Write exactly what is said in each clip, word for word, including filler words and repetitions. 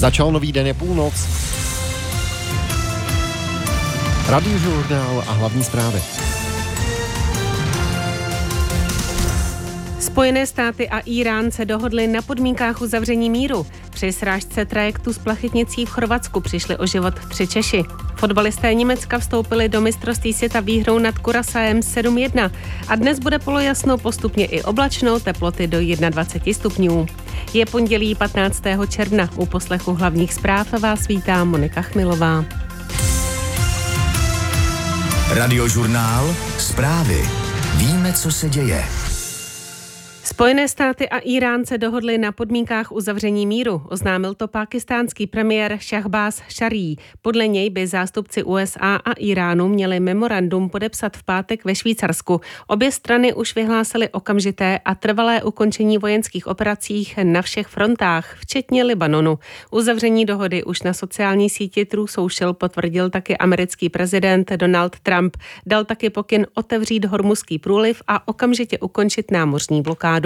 Začal nový den, je půlnoc. Radiožurnál a hlavní zprávy. Spojené státy a Írán se dohodly na podmínkách uzavření míru. Při srážce trajektu s plachetnicí v Chorvatsku přišli o život tři Češi. Fotbalisté Německa vstoupili do mistrovství světa výhrou nad Curaçaem sedm jedna. A dnes bude polojasno, postupně i oblačno, teploty do dvacet jedna stupňů. Je pondělí patnáctého června. U poslechu hlavních zpráv vás vítá Monika Chmilová. Radiožurnál, zprávy. Víme, co se děje. Spojené státy a Írán se dohodly na podmínkách uzavření míru, oznámil to pákistánský premiér Šahbáz Šaríí. Podle něj by zástupci U S A a Íránu měli memorandum podepsat v pátek ve Švýcarsku. Obě strany už vyhlásily okamžité a trvalé ukončení vojenských operací na všech frontách, včetně Libanonu. Uzavření dohody už na sociální síti True Social potvrdil taky americký prezident Donald Trump. Dal taky pokyn otevřít Hormuzský průliv a okamžitě ukončit námořní blokádu.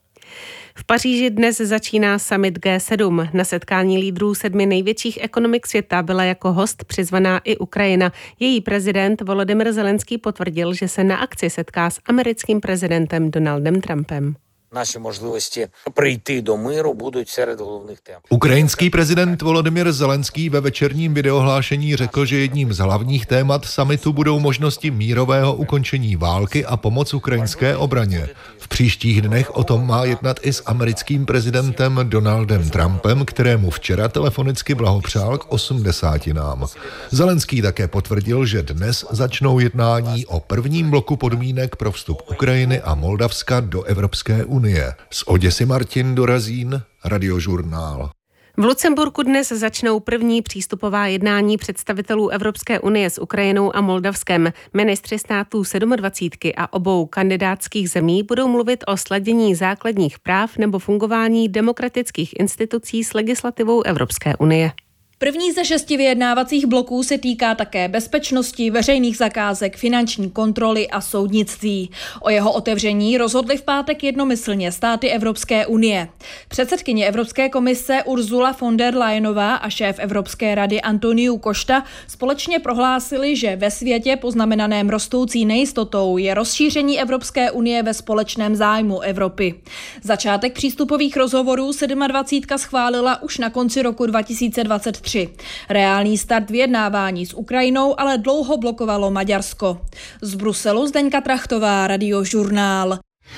V Paříži dnes začíná summit G sedm. Na setkání lídrů sedmi největších ekonomik světa byla jako host přizvaná i Ukrajina. Její prezident Volodymyr Zelenský potvrdil, že se na akci setká s americkým prezidentem Donaldem Trumpem. Naše možnosti přijít do míru budou серед hlavních tém. Ukrajinský prezident Volodymyr Zelenský ve večerním videohlášení řekl, že jedním z hlavních témat summitu budou možnosti mírového ukončení války a pomoc ukrajinské obraně. V příštích dnech o tom má jednat i s americkým prezidentem Donaldem Trumpem, kterému včera telefonicky blahopřál k osmdesátinám. Zelenský také potvrdil, že dnes začnou jednání o prvním bloku podmínek pro vstup Ukrajiny a Moldavska do Evropské unie. Z Oděsy Martin Dorazín, Radiožurnál. V Lucemburku dnes začnou první přístupová jednání představitelů Evropské unie s Ukrajinou a Moldavskem. Ministři států sedmadvacítky a obou kandidátských zemí budou mluvit o sladění základních práv nebo fungování demokratických institucí s legislativou Evropské unie. První ze šesti vyjednávacích bloků se týká také bezpečnosti, veřejných zakázek, finanční kontroly a soudnictví. O jeho otevření rozhodly v pátek jednomyslně státy Evropské unie. Předsedkyně Evropské komise Ursula von der Leyenová a šéf Evropské rady Antonio Costa společně prohlásili, že ve světě poznamenaném rostoucí nejistotou je rozšíření Evropské unie ve společném zájmu Evropy. Začátek přístupových rozhovorů sedmadvacítka schválila už na konci roku dva tisíce dvacet tři. Reálný start vyjednávání s Ukrajinou ale dlouho blokovalo Maďarsko. Z Bruselu Zdeňka Trachtová, Radiožurnál.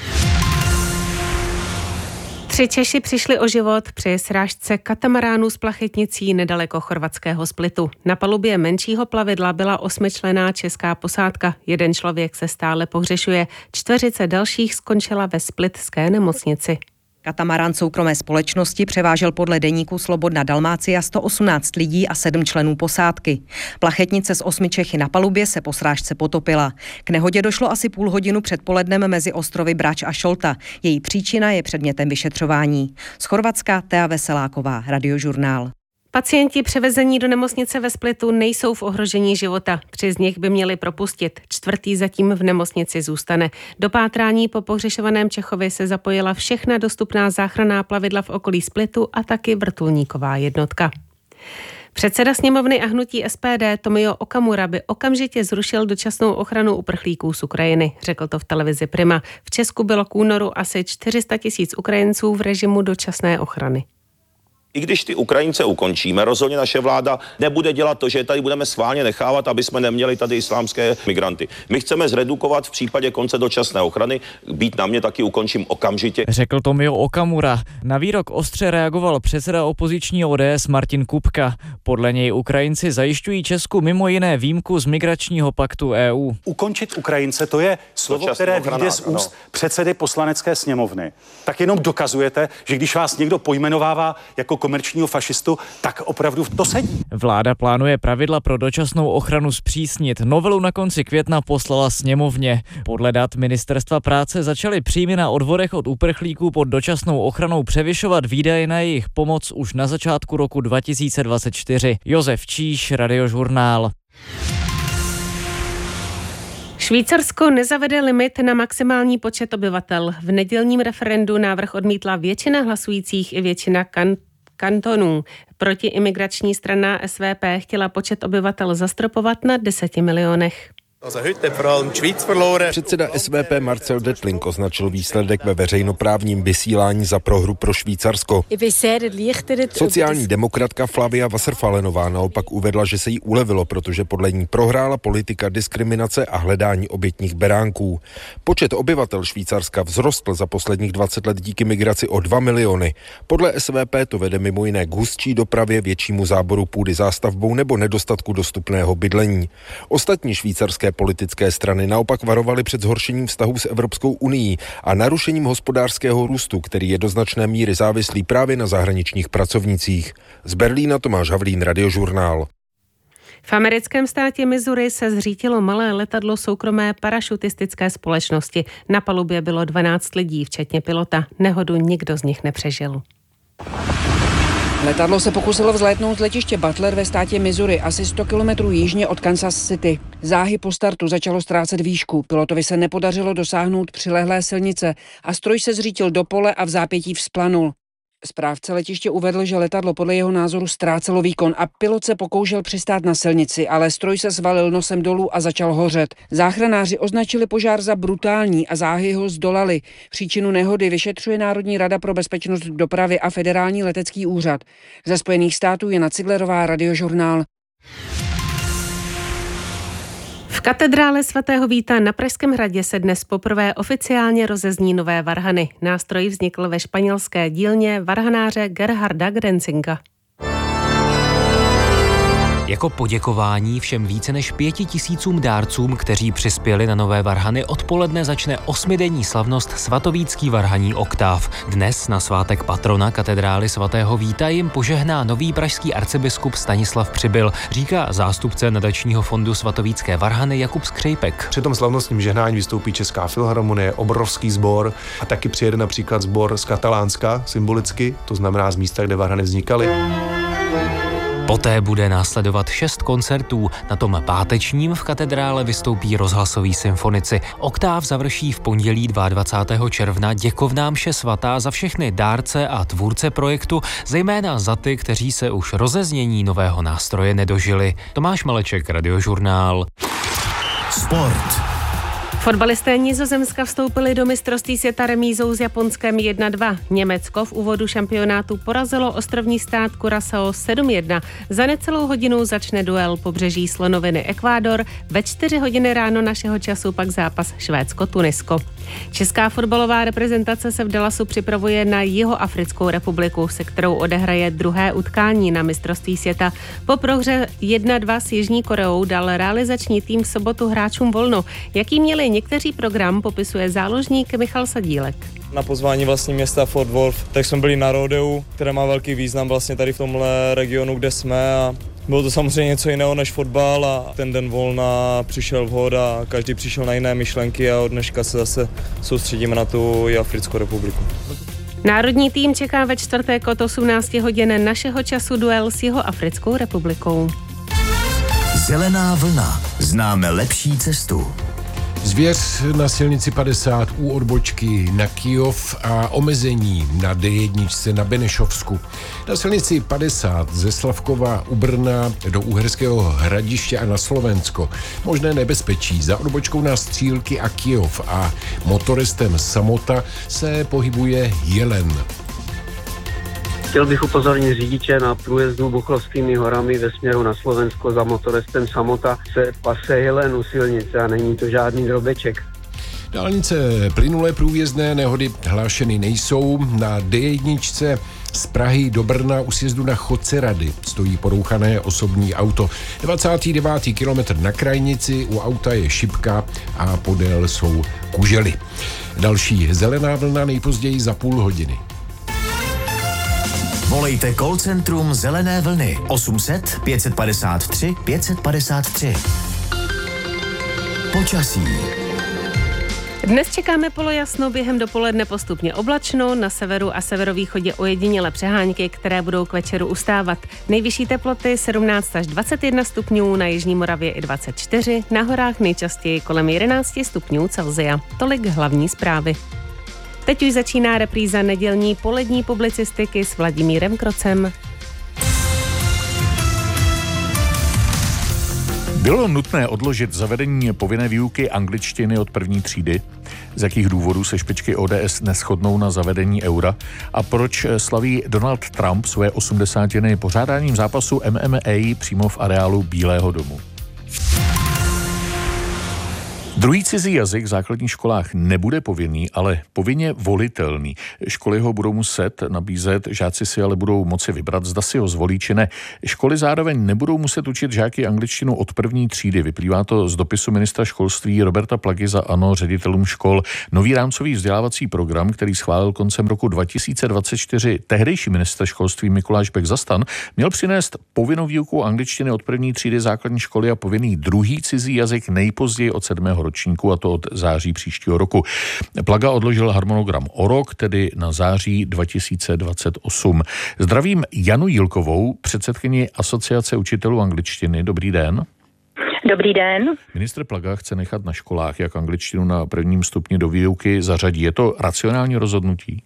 Tři Češi přišli o život při srážce katamaránu s plachetnicí nedaleko chorvatského Splitu. Na palubě menšího plavidla byla osmičlenná česká posádka. Jeden člověk se stále pohřešuje. Čtveřice dalších skončila ve splitské nemocnici. Katamarán soukromé společnosti převážel podle deníku Slobodna Dalmácia sto osmnáct lidí a sedm členů posádky. Plachetnice s osmi Čechy na palubě se po srážce potopila. K nehodě došlo asi půl hodinu před polednem mezi ostrovy Brač a Šolta. Její příčina je předmětem vyšetřování. Z Chorvatska Tea Veseláková, Radiožurnál. Pacienti převezení do nemocnice ve Splitu nejsou v ohrožení života. Tři z nich by měli propustit. Čtvrtý zatím v nemocnici zůstane. Do pátrání po pohřešovaném Čechovi se zapojila všechna dostupná záchranná plavidla v okolí Splitu a taky vrtulníková jednotka. Předseda sněmovny a hnutí S P D Tomio Okamura by okamžitě zrušil dočasnou ochranu uprchlíků z Ukrajiny, řekl to v televizi Prima. V Česku bylo k únoru asi čtyři sta tisíc Ukrajinců v režimu dočasné ochrany. I když ty Ukrajince ukončíme, rozhodně naše vláda nebude dělat to, že tady budeme schválně nechávat, aby jsme neměli tady islámské migranty. My chceme zredukovat v případě konce dočasné ochrany, být na mě taky ukončím okamžitě. Řekl Tomio Okamura. Na výrok ostře reagoval předseda opoziční O D S Martin Kupka. Podle něj Ukrajinci zajišťují Česku mimo jiné výjimku z migračního paktu E U. Ukončit Ukrajince, to je slovo, dočasný které ochranák, vyjde z úst ano. předsedy poslanecké sněmovny. Tak jenom dokazujete, že když vás někdo pojmenovává jako komerčního fašistu, tak opravdu to sedí. Vláda plánuje pravidla pro dočasnou ochranu zpřísnit. Novelu na konci května poslala sněmovně. Podle dat Ministerstva práce začaly příjmy na odvodech od uprchlíků pod dočasnou ochranou převyšovat výdaje na jejich pomoc už na začátku roku dva tisíce dvacet čtyři. Josef Číš, Radiožurnál. Švýcarsko nezavede limit na maximální počet obyvatel. V nedělním referendu návrh odmítla většina hlasujících i většina kan- kantonů. Protiimigrační strana S V P chtěla počet obyvatel zastropovat na deseti milionech. Předseda S V P Marcel Dettling označil výsledek ve veřejnoprávním vysílání za prohru pro Švýcarsko. Sociální demokratka Flavia Wasserfallenová naopak uvedla, že se jí ulevilo, protože podle ní prohrála politika diskriminace a hledání obětních beránků. Počet obyvatel Švýcarska vzrostl za posledních dvacet let díky migraci o dva miliony. Podle S V P to vede mimo jiné k hustší dopravě, většímu záboru půdy zástavbou nebo nedostatku dostupného bydlení. Ostatní švýcarské politické strany naopak varovaly před zhoršením vztahů s Evropskou unií a narušením hospodářského růstu, který je do značné míry závislý právě na zahraničních pracovnících. Z Berlína Tomáš Havlín, Radiožurnál. V americkém státě Missouri se zřítilo malé letadlo soukromé parašutistické společnosti. Na palubě bylo dvanáct lidí, včetně pilota. Nehodu nikdo z nich nepřežil. Letadlo se pokusilo vzlétnout z letiště Butler ve státě Missouri, asi sto kilometrů jižně od Kansas City. Záhy po startu začalo ztrácet výšku. Pilotovi se nepodařilo dosáhnout přilehlé silnice a stroj se zřítil do pole a v zápětí vzplanul. Správce letiště uvedl, že letadlo podle jeho názoru ztrácelo výkon a pilot se pokoušel přistát na silnici, ale stroj se svalil nosem dolů a začal hořet. Záchranáři označili požár za brutální a záhy ho zdolali. Příčinu nehody vyšetřuje Národní rada pro bezpečnost dopravy a Federální letecký úřad. Ze Spojených států Jana Ciglerová, Radiožurnál. V katedrále svatého Víta na Pražském hradě se dnes poprvé oficiálně rozezní nové varhany. Nástroj vznikl ve španělské dílně varhanáře Gerharda Grenzinga. Jako poděkování všem více než pěti tisícům dárcům, kteří přispěli na nové varhany, odpoledne začne osmidenní slavnost svatovícký varhaní oktáv. Dnes na svátek patrona katedrály svatého Víta jim požehná nový pražský arcibiskup Stanislav Přibyl, říká zástupce nadačního fondu Svatovícké varhany Jakub Skřejpek. Při tom slavnostním žehnání vystoupí Česká filharmonie, obrovský sbor a taky přijede například sbor z Katalánska symbolicky, to znamená z místa, kde varhany vznikaly. Poté bude následovat šest koncertů. Na tom pátečním v katedrále vystoupí rozhlasoví symfonici. Oktáv završí v pondělí dvacátého druhého června děkovná mše svatá za všechny dárce a tvůrce projektu, zejména za ty, kteří se už rozeznění nového nástroje nedožili. Tomáš Maleček, Radiožurnál. Sport. Fotbalisté Nizozemska vstoupili do mistrovství světa remízou s Japonskem jedna dva. Německo v úvodu šampionátu porazilo ostrovní stát Curaçao sedm jedna. Za necelou hodinu začne duel Pobřeží slonoviny Ekvádor, ve čtyři hodiny ráno našeho času pak zápas Švédsko-Tunisko. Česká fotbalová reprezentace se v Dallasu připravuje na Jihoafrickou republiku, se kterou odehraje druhé utkání na mistrovství světa. Po prohře jedna dva s Jižní Koreou dal realizační tým v sobotu hráčům volno. Jaký měli někteří program, popisuje záložník Michal Sadílek. Na pozvání vlastně města Fort Worth, tak jsme byli na rodeu, které má velký význam vlastně tady v tomhle regionu, kde jsme, a bylo to samozřejmě něco jiného než fotbal a ten den volna přišel vhod a každý přišel na jiné myšlenky a od dneška se zase soustředíme na tu Jihoafrickou republiku. Národní tým čeká ve čtvrtek od osmnáct hodin našeho času duel s Jihoafrickou republikou. Zelená vlna. Známe lepší cestu. Zvěř na silnici padesát u odbočky na Kyjov a omezení na D jedna na Benešovsku. Na silnici padesát ze Slavkova u Brna do Uherského Hradiště a na Slovensko. Možné nebezpečí za odbočkou na Střílky a Kyjov a motoristem Samota se pohybuje Jelen. Chtěl bych upozornit řidiče na průjezdu Buchlovskými horami ve směru na Slovensko za motoristem Samota se pase Jelen u silnice a není to žádný drobeček. Dálnice plynulé průjezdné nehody hlášeny nejsou. Na D jedna z Prahy do Brna u sjezdu na Chodce Rady stojí porouchané osobní auto. dvacátý devátý kilometr na krajnici, u auta je šipka a podél jsou kužely. Další zelená vlna nejpozději za půl hodiny. Volejte call centrum Zelené vlny osm set pět padesát tři pět padesát tři. Počasí. Dnes čekáme polojasno, během dopoledne postupně oblačno, na severu a severovýchodě ojedinělé přehánky, které budou k večeru ustávat. Nejvyšší teploty sedmnáct až dvacet jedna stupňů, na jižní Moravě i dvacet čtyři, na horách nejčastěji kolem jedenáct stupňů Celsia. Tolik hlavní zprávy. Teď už začíná repríza nedělní polední publicistiky s Vladimírem Krocem. Bylo nutné odložit zavedení povinné výuky angličtiny od první třídy? Z jakých důvodů se špičky O D S neshodnou na zavedení eura? A proč slaví Donald Trump svoje osmdesátiny pořádáním zápasu M M A přímo v areálu Bílého domu? Druhý cizí jazyk v základních školách nebude povinný, ale povinně volitelný. Školy ho budou muset nabízet, žáci si ale budou moci vybrat, zda si ho zvolí či ne. Školy zároveň nebudou muset učit žáky angličtinu od první třídy. Vyplývá to z dopisu ministra školství Roberta Plagy za ANO ředitelům škol. Nový rámcový vzdělávací program, který schválil koncem roku dva tisíce dvacet čtyři tehdejší ministr školství Mikuláš Bek za STAN, měl přinést povinnou výuku angličtiny od první třídy základní školy a povinný druhý cizí jazyk nejpozději od sedmého ročníku, a to od září příštího roku. Plaga odložil harmonogram o rok, tedy na září dva tisíce dvacet osm. Zdravím Janu Jílkovou, předsedkyni Asociace učitelů angličtiny. Dobrý den. Dobrý den. Ministr Plaga chce nechat na školách, jak angličtinu na prvním stupni do výuky zařadí. Je to racionální rozhodnutí?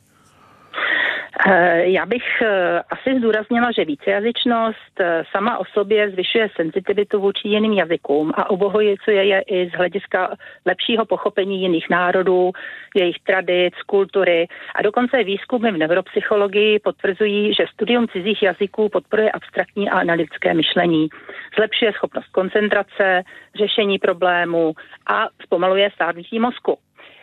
Já bych asi zdůraznila, že vícejazyčnost sama o sobě zvyšuje senzitivitu vůči jiným jazykům a obohacuje je i z hlediska lepšího pochopení jiných národů, jejich tradic, kultury a dokonce výzkumy v neuropsychologii potvrzují, že studium cizích jazyků podporuje abstraktní a analytické myšlení, zlepšuje schopnost koncentrace, řešení problémů a zpomaluje stárnutí mozku.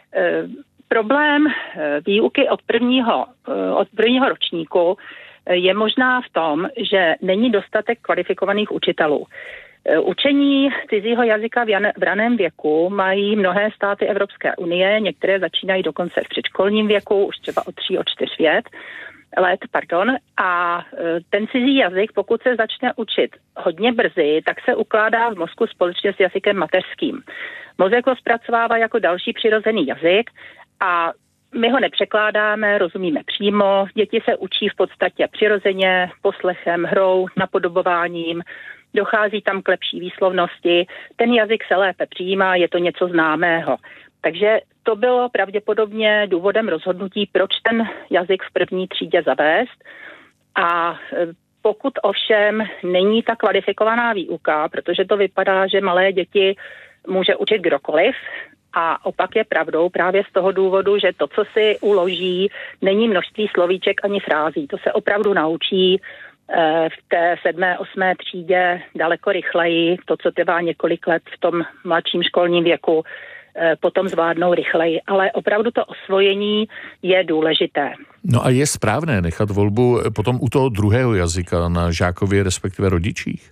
Problém výuky od prvního, od prvního ročníku je možná v tom, že není dostatek kvalifikovaných učitelů. Učení cizího jazyka v raném věku mají mnohé státy Evropské unie, některé začínají dokonce v předškolním věku, už třeba od tří, od čtyř let, let, pardon, a ten cizí jazyk, pokud se začne učit hodně brzy, tak se ukládá v mozku společně s jazykem mateřským. Mozek ho zpracovává jako další přirozený jazyk a my ho nepřekládáme, rozumíme přímo. Děti se učí v podstatě přirozeně, poslechem, hrou, napodobováním. Dochází tam k lepší výslovnosti. Ten jazyk se lépe přijímá, je to něco známého. Takže to bylo pravděpodobně důvodem rozhodnutí, proč ten jazyk v první třídě zavést. A pokud ovšem není ta kvalifikovaná výuka, protože to vypadá, že malé děti může učit kdokoliv, a opak je pravdou právě z toho důvodu, že to, co si uloží, není množství slovíček ani frází. To se opravdu naučí v té sedmé, osmé třídě daleko rychleji. To, co trvá několik let v tom mladším školním věku, potom zvládnou rychleji. Ale opravdu to osvojení je důležité. No a je správné nechat volbu potom u toho druhého jazyka na žákově, respektive rodičích?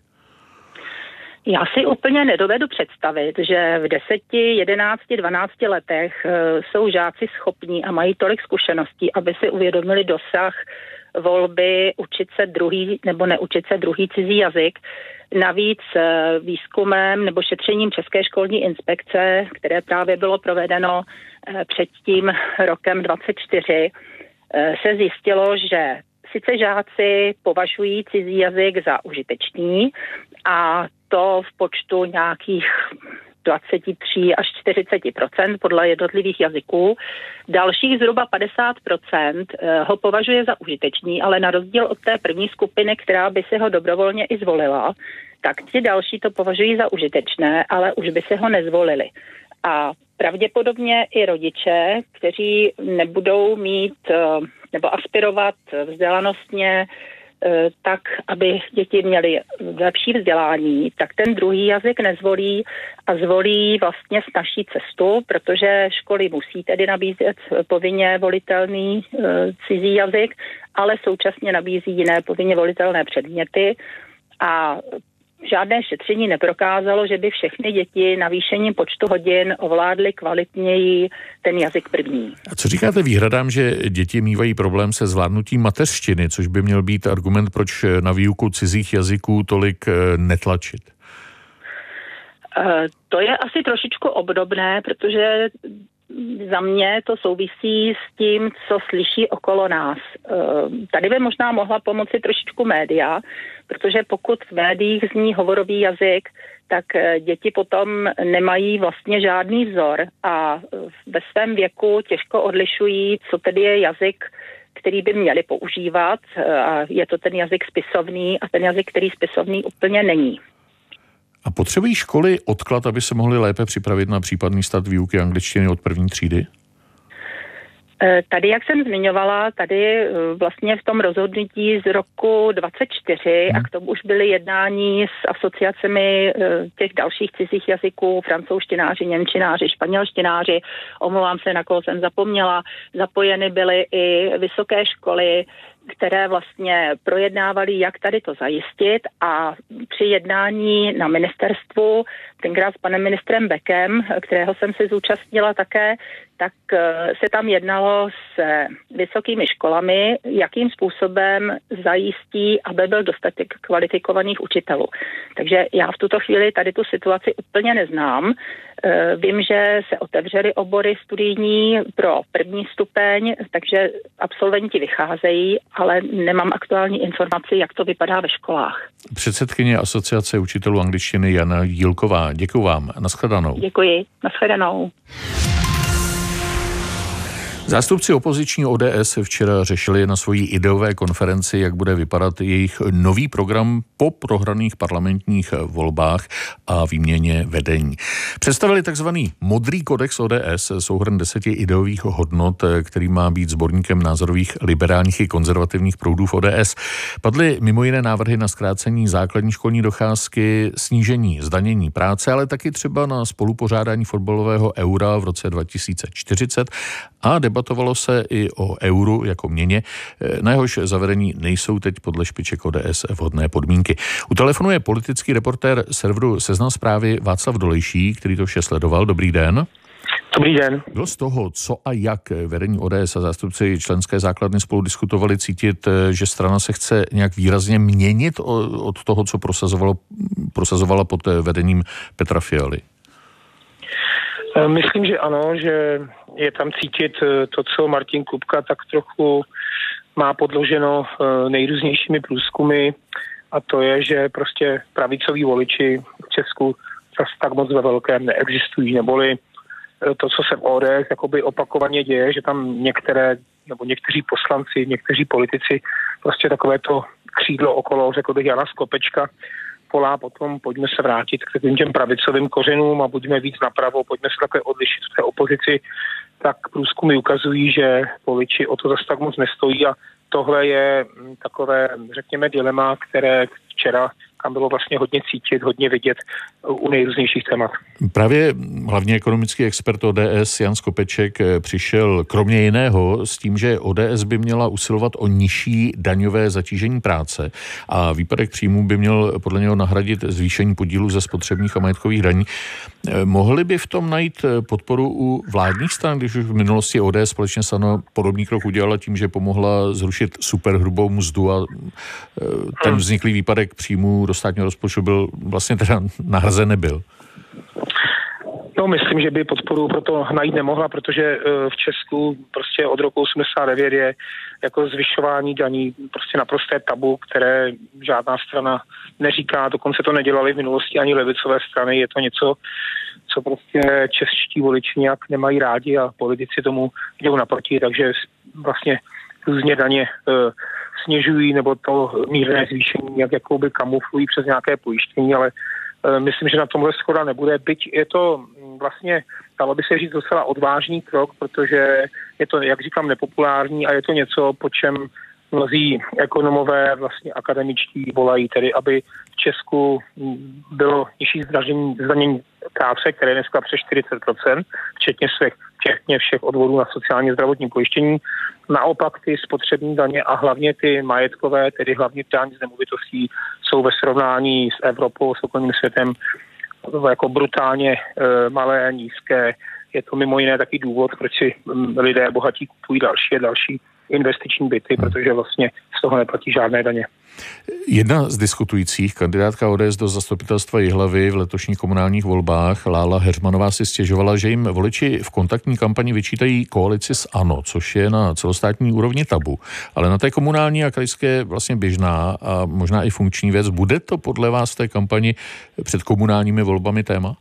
Já si úplně nedovedu představit, že v deseti, jedenácti, dvanácti letech jsou žáci schopní a mají tolik zkušeností, aby si uvědomili dosah volby učit se druhý nebo neučit se druhý cizí jazyk. Navíc výzkumem nebo šetřením České školní inspekce, které právě bylo provedeno před tím rokem dvacet čtyři, se zjistilo, že sice žáci považují cizí jazyk za užitečný a to v počtu nějakých dvacet tři až čtyřicet procent podle jednotlivých jazyků. Dalších zhruba padesát procent ho považuje za užitečný, ale na rozdíl od té první skupiny, která by si ho dobrovolně i zvolila, tak ti další to považují za užitečné, ale už by si ho nezvolili. A pravděpodobně i rodiče, kteří nebudou mít nebo aspirovat vzdělanostně tak, aby děti měly lepší vzdělání, tak ten druhý jazyk nezvolí a zvolí vlastně snazší cestu, protože školy musí tedy nabízet povinně volitelný cizí jazyk, ale současně nabízí jiné povinně volitelné předměty a žádné šetření neprokázalo, že by všechny děti navýšením počtu hodin ovládly kvalitněji ten jazyk první. A co říkáte výhradám, že děti mívají problém se zvládnutím mateřštiny, což by měl být argument, proč na výuku cizích jazyků tolik netlačit? To je asi trošičku obdobné, protože za mě to souvisí s tím, co slyší okolo nás. Tady by možná mohla pomoci trošičku média, protože pokud v médiích zní hovorový jazyk, tak děti potom nemají vlastně žádný vzor a ve svém věku těžko odlišují, co tedy je jazyk, který by měli používat. A je to ten jazyk spisovný a ten jazyk, který spisovný úplně není. A potřebují školy odklad, aby se mohly lépe připravit na případný start výuky angličtiny od první třídy? Tady, jak jsem zmiňovala, tady vlastně v tom rozhodnutí z roku dvacet čtyři hmm. a k tomu už byly jednání s asociacemi těch dalších cizích jazyků, francouzštináři, němčináři, španělštináři, omlouvám se, na koho jsem zapomněla, zapojeny byly i vysoké školy, které vlastně projednávaly, jak tady to zajistit a při jednání na ministerstvu, tenkrát s panem ministrem Beckem, kterého jsem se zúčastnila také, tak se tam jednalo s vysokými školami, jakým způsobem zajistí, aby byl dostatek kvalifikovaných učitelů. Takže já v tuto chvíli tady tu situaci úplně neznám. Vím, že se otevřely obory studijní pro první stupeň, takže absolventi vycházejí, ale nemám aktuální informaci, jak to vypadá ve školách. Předsedkyně Asociace učitelů angličtiny Jana Jílková. Děkuji vám. Nashledanou. Děkuji. Nashledanou. Zástupci opoziční O D S včera řešili na svojí ideové konferenci, jak bude vypadat jejich nový program po prohraných parlamentních volbách a výměně vedení. Představili takzvaný modrý kodex O D S, souhrn deseti ideových hodnot, který má být sborníkem názorových liberálních i konzervativních proudů v O D S. Padly mimo jiné návrhy na zkrácení základní školní docházky, snížení zdanění práce, ale taky třeba na spolupořádání fotbalového eura v roce dva tisíce čtyřicet a debatovalo se i o euru jako měně, na jehož zavedení nejsou teď podle špiček O D S vhodné podmínky. U telefonu je politický reportér serveru Seznam Zprávy Václav Dolejší, který to vše sledoval. Dobrý den. Dobrý den. Bylo z toho, co a jak vedení O D S a zástupci členské základny spolu diskutovali, cítit, že strana se chce nějak výrazně měnit od toho, co prosazovalo, prosazovala pod vedením Petra Fialy? Myslím, že ano, že je tam cítit to, co Martin Kupka tak trochu má podloženo nejrůznějšími průzkumy, a to je, že prostě pravicoví voliči v Česku zase tak moc ve velkém neexistují, neboli to, co se v O D S jakoby opakovaně děje, že tam některé nebo někteří poslanci, někteří politici prostě takové to křídlo okolo, řekl bych, Jana Skopečka volá potom, pojďme se vrátit k takovým těm pravicovým kořenům a buďme víc napravo, pojďme se takhle odlišit v té opozici, tak průzkumy ukazují, že voliči o to zase tak moc nestojí a tohle je takové, řekněme, dilema, které včera tam bylo vlastně hodně cítit, hodně vidět u nejrůznějších témat. Právě hlavně ekonomický expert O D S Jan Skopeček přišel kromě jiného s tím, že O D S by měla usilovat o nižší daňové zatížení práce a výpadek příjmů by měl podle něho nahradit zvýšení podílu ze spotřebních a majetkových daní. Mohli by v tom najít podporu u vládních stran, když už v minulosti O D S společně s ANO podobný krok udělala tím, že pomohla zrušit superhrubou mzdu a ten vzniklý výpadek příjmů do státního rozpočtu byl vlastně teda nahrazen nebyl? No, myslím, že by podporu proto najít nemohla, protože v Česku prostě od roku osmdesát devět je jako zvyšování daní prostě naprosté tabu, které žádná strana neříká, dokonce to nedělali v minulosti ani levicové strany, je to něco, co prostě čeští voliči nějak nemají rádi a politici tomu jdou naproti, takže vlastně různě daně e, snižují nebo to mírné zvýšení jak jakoby kamuflují přes nějaké pojištění, ale e, myslím, že na tomhle shoda nebude, byť je to vlastně, dalo by se říct, docela odvážný krok, protože je to, jak říkám, nepopulární a je to něco, po čem mnozí ekonomové, vlastně akademičtí volají, tedy aby v Česku bylo nižší zdanění práce, které je dneska přes čtyřicet procent, včetně všech, včetně všech odvodů na sociálně zdravotní pojištění. Naopak ty spotřební daně a hlavně ty majetkové, tedy hlavně daň z nemovitostí, jsou ve srovnání s Evropou, s okolním světem jako brutálně e, malé, nízké. Je to mimo jiné taky důvod, proč si lidé bohatí kupují další a další investiční byty, protože vlastně z toho neplatí žádné daně. Jedna z diskutujících, kandidátka O D S do zastupitelstva Jihlavy v letošních komunálních volbách, Lála Heřmanová, si stěžovala, že jim voliči v kontaktní kampani vyčítají koalici s ANO, což je na celostátní úrovni tabu. Ale na té komunální a krajské vlastně běžná a možná i funkční věc. Bude to podle vás v té kampani před komunálními volbami téma?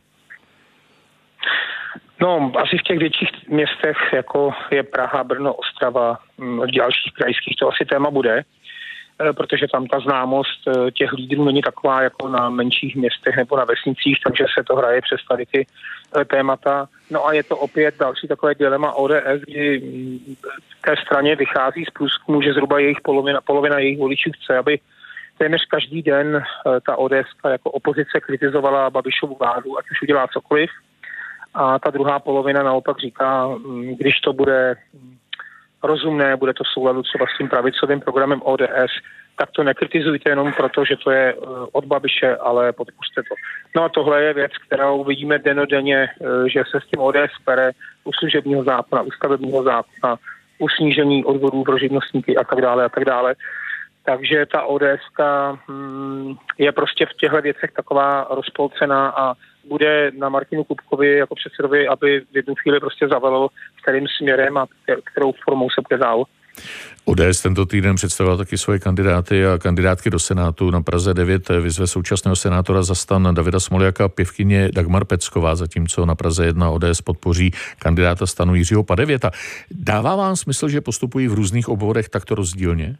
No, asi v těch větších městech, jako je Praha, Brno, Ostrava, v dalších krajských to asi téma bude, protože tam ta známost těch lídrů není taková jako na menších městech nebo na vesnicích, takže se to hraje přes tady ty témata. No a je to opět další takové dilema O D S, kdy v té straně vychází z průzkumu, že zhruba jejich polovina, polovina jejich voličů chce, aby téměř každý den ta O D S jako opozice kritizovala Babišovu vládu, ať už udělá cokoliv. A ta druhá polovina naopak říká, když to bude rozumné, bude to v souladu třeba s tím pravicovým programem O D S, tak to nekritizujte jenom proto, že to je od Babiše, ale podpořte to. No a tohle je věc, kterou vidíme dennodenně, že se s tím O D S pere u služebního zákona, u stavebního zákona, u snížení odvodů pro živnostníky a tak dále a tak dále. Takže ta ODSka je prostě v těchto věcech taková rozpolcená a bude na Martinu Kupkovi jako předsedovi, aby v jednu chvíli prostě zavelil, kterým směrem a kterou formou se bude dál. O D S tento týden představila taky svoje kandidáty a kandidátky do Senátu. Na Praze devět vyzve současného senátora za STAN Davida Smoljaka pěvkyně Dagmar Pecková, zatímco na Praze jedna O D S podpoří kandidáta STANu Jiřího Padevěta. Dává vám smysl, že postupují v různých obvodech takto rozdílně?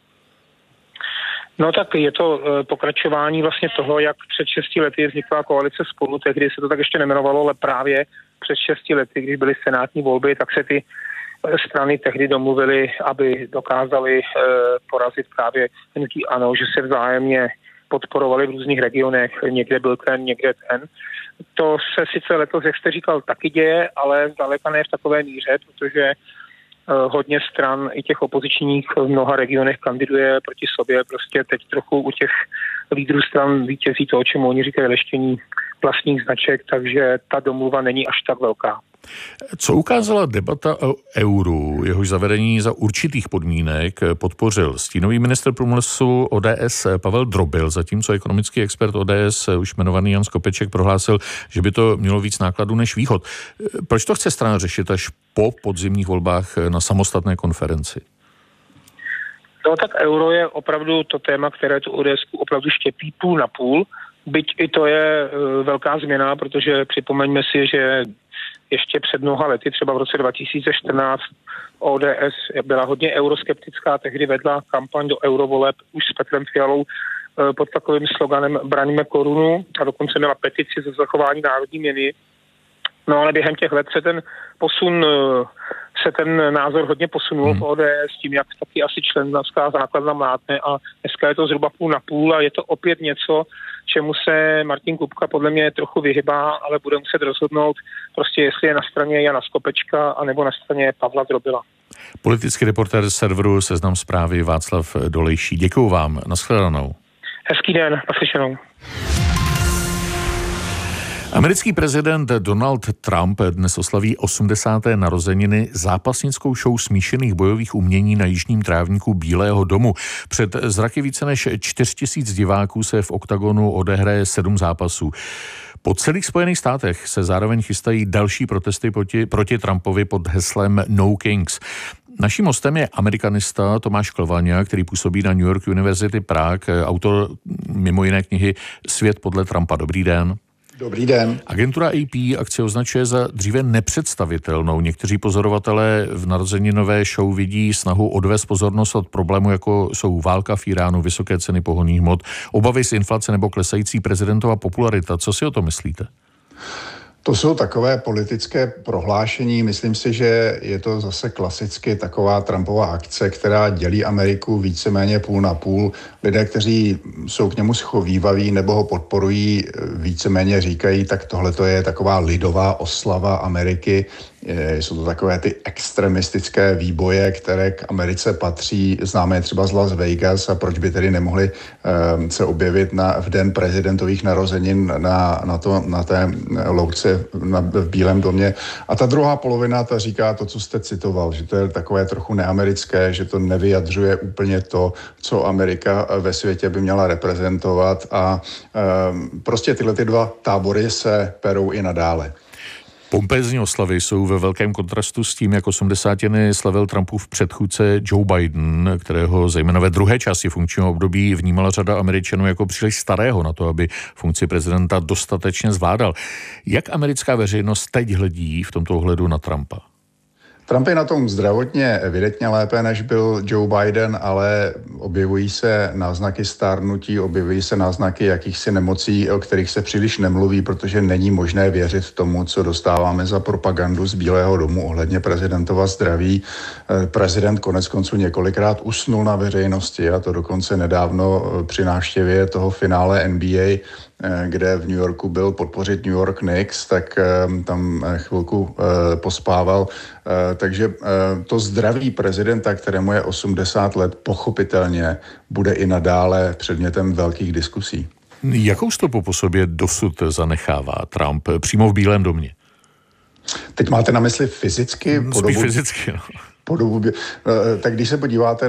No tak je to pokračování vlastně toho, jak před šesti lety vznikla koalice Spolu, tehdy se to tak ještě nejmenovalo, ale právě před šesti lety, když byly senátní volby, tak se ty strany tehdy domluvily, aby dokázali porazit právě hnutí ANO, že se vzájemně podporovali v různých regionech, někde byl ten, někde ten. To se sice letos, jak jste říkal, taky děje, ale zdaleka ne v takové míře, protože hodně stran i těch opozičních v mnoha regionech kandiduje proti sobě. Prostě teď trochu u těch lídrů stran vítězí to, o čem oni říkají leštění vlastních značek, takže ta domluva není až tak velká. Co ukázala debata o euru, jehož zavedení za určitých podmínek podpořil stínový ministr průmyslu O D S Pavel Drobil, zatímco ekonomický expert O D S, už jmenovaný Jan Skopeček, prohlásil, že by to mělo víc nákladů než výhod. Proč to chce strana řešit až po podzimních volbách na samostatné konferenci? No tak euro je opravdu to téma, které tu O D S opravdu štěpí půl na půl, byť i to je velká změna, protože připomeňme si, že ještě před mnoha lety, třeba v roce dva tisíce čtrnáct, O D S byla hodně euroskeptická, tehdy vedla kampaň do eurovoleb už s Petrem Fialou pod takovým sloganem Braňme korunu a dokonce měla petici za zachování národní měny. No ale během těch let se ten posun, se ten názor hodně posunul hmm. v O D S, tím jak taky asi členská základna mlátne a dneska je to zhruba půl na půl a je to opět něco, čemu se Martin Kupka podle mě trochu vyhybá, ale bude muset rozhodnout prostě jestli je na straně Jana Skopečka anebo na straně Pavla Drobila. Politický reportér serveru Seznam Zprávy Václav Dolejší. Děkuju vám. Nashledanou. Hezký den. Naslyšenou. Americký prezident Donald Trump dnes oslaví osmdesáté narozeniny zápasnickou show smíšených bojových umění na jižním trávníku Bílého domu. Před zraky více než čtyři tisíce diváků se v oktagonu odehraje sedm zápasů. Po celých Spojených státech se zároveň chystají další protesty proti, proti Trumpovi pod heslem No Kings. Naším hostem je amerikanista Tomáš Klvaňa, který působí na New York University Prague, autor mimo jiné knihy Svět podle Trumpa. Dobrý den. Dobrý den. Agentura A P akci označuje za dříve nepředstavitelnou. Někteří pozorovatelé v narozeninové show vidí snahu odvést pozornost od problému, jako jsou válka v Iránu, vysoké ceny pohonných hmot, obavy z inflace nebo klesající prezidentova popularita. Co si o to myslíte? To jsou takové politické prohlášení. Myslím si, že je to zase klasicky taková Trumpova akce, která dělí Ameriku víceméně půl na půl. Lidé, kteří jsou k němu schovývaví nebo ho podporují, víceméně říkají, tak tohle to je taková lidová oslava Ameriky. Jsou to takové ty extremistické výboje, které k Americe patří. Známe je třeba z Las Vegas a proč by tedy nemohli se objevit na, v den prezidentových narozenin na, na, to, na té louce na, v Bílém domě. A ta druhá polovina, ta říká to, co jste citoval, že to je takové trochu neamerické, že to nevyjadřuje úplně to, co Amerika ve světě by měla reprezentovat a um, prostě tyhle ty dva tábory se perou i nadále. Pompézní oslavy jsou ve velkém kontrastu s tím, jak osmdesátiny slavil Trumpův předchůdce Joe Biden, kterého zejména ve druhé části funkčního období vnímala řada Američanů jako příliš starého na to, aby funkci prezidenta dostatečně zvládal. Jak americká veřejnost teď hledí v tomto ohledu na Trumpa? Trump je na tom zdravotně evidentně lépe, než byl Joe Biden, ale objevují se náznaky stárnutí, objevují se náznaky jakýchsi nemocí, o kterých se příliš nemluví, protože není možné věřit tomu, co dostáváme za propagandu z Bílého domu ohledně prezidentova zdraví. Prezident konec konců několikrát usnul na veřejnosti, a to dokonce nedávno při návštěvě toho finále N B A, kde v New Yorku byl podpořit New York Knicks, tak tam chvilku pospával. Takže to zdraví prezidenta, kterému je osmdesát let, pochopitelně bude i nadále předmětem velkých diskusí. Jakou stopu po sobě dosud zanechává Trump přímo v Bílém domě? Teď máte na mysli fyzicky? Spíš fyzicky, no. Po dobu, tak když se podíváte